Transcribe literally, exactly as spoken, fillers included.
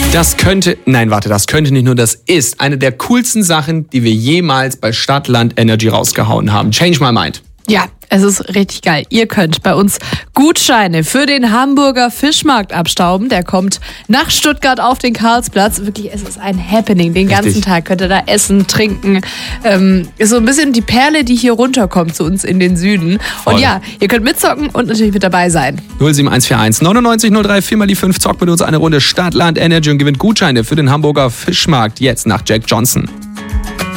Das könnte, nein, warte, das könnte nicht nur, das ist eine der coolsten Sachen, die wir jemals bei Stadtland Energy rausgehauen haben. Change my mind. Ja, es ist richtig geil. Ihr könnt bei uns Gutscheine für den Hamburger Fischmarkt abstauben. Der kommt nach Stuttgart auf den Karlsplatz. Wirklich, es ist ein Happening. Den Richtig. ganzen Tag könnt ihr da essen, trinken. Ähm, ist so ein bisschen die Perle, die hier runterkommt zu uns in den Süden. Voll. Und ja, ihr könnt mitzocken und natürlich mit dabei sein. null sieben eins vier eins neunundneunzig null drei vier mal die fünf. Zockt mit uns eine Runde Stadtland Energy und gewinnt Gutscheine für den Hamburger Fischmarkt. Jetzt nach Jack Johnson.